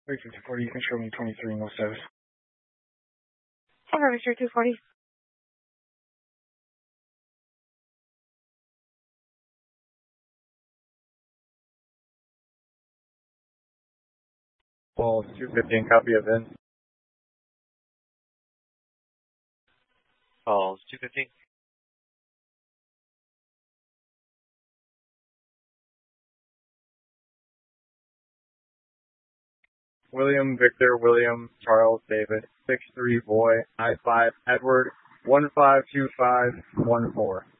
35040, you can show me 23 North Service. San Francisco 240. Well, 215, copy of in. Calls 215. William, Victor, William, Charles, David, 63 boy, I5, Edward, 152514.